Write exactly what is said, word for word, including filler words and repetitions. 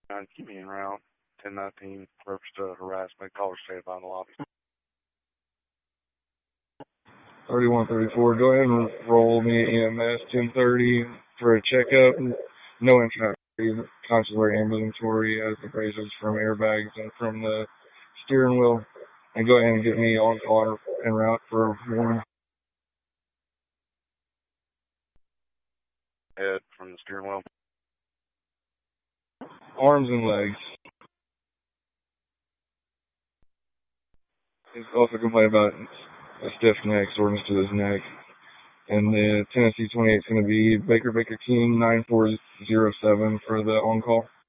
nine, keep me en route. ten nineteen, purpose to harassment, caller stay by the lobby. thirty-one thirty-four, go ahead and roll me E M S ten thirty for a checkup. No insurance. Constantly ambulatory as the abrasives from airbags and from the steering wheel. And go ahead and get me on call en route for warning. Head from the steering wheel. Arms and legs. He's also complained about a stiff neck, soreness to his neck. And the Tennessee twenty-eight is going to be Baker Baker King nine four zero seven for the on-call.